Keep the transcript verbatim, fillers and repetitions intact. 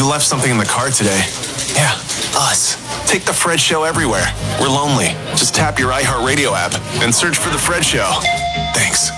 You left something in the car today. Yeah, us. Take The Fred Show everywhere. We're lonely. Just tap your iHeartRadio app and search for The Fred Show. Thanks.